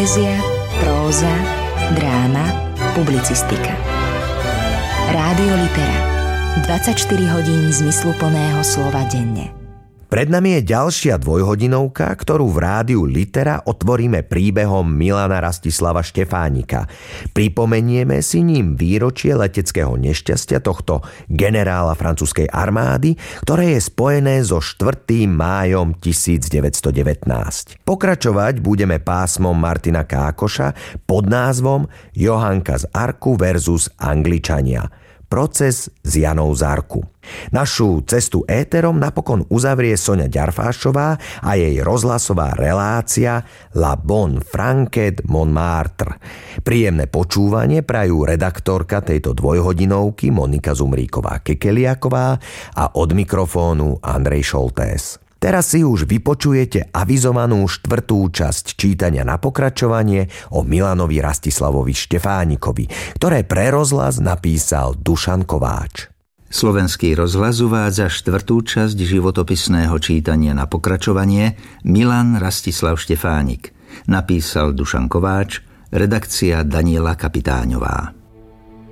Poézia, próza, dráma, publicistika. Rádio Litera. 24 hodín zmysluplného slova denne. Pred nami je ďalšia dvojhodinovka, ktorú v rádiu Litera otvoríme príbehom Milana Rastislava Štefánika. Pripomenieme si ním výročie leteckého nešťastia tohto generála francúzskej armády, ktoré je spojené so 4. májom 1919. Pokračovať budeme pásmom Martina Kákoša pod názvom Johanka z Arku versus Angličania. Proces s Janou z Arku. Našu cestu éterom napokon uzavrie Soňa Ďarfášová a jej rozhlasová relácia La Bonne Franquette Montmartre. Príjemné počúvanie prajú redaktorka tejto dvojhodinovky Monika Zumríková-Kekeliaková a od mikrofónu Andrej Šoltés. Teraz si už vypočujete avizovanú 4. časť čítania na pokračovanie o Milanovi Rastislavovi Štefánikovi, ktoré pre rozhlas napísal Dušan Kováč. Slovenský rozhlas uvádza 4. časť životopisného čítania na pokračovanie Milan Rastislav Štefánik. Napísal Dušan Kováč, redakcia Daniela Kapitáňová.